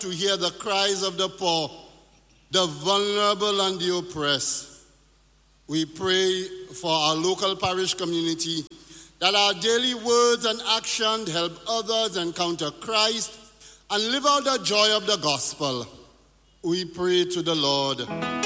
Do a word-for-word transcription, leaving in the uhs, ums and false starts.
to hear the cries of the poor, the vulnerable and the oppressed. We pray for our local parish community, that our daily words and actions help others encounter Christ and live out the joy of the gospel. We pray to the Lord.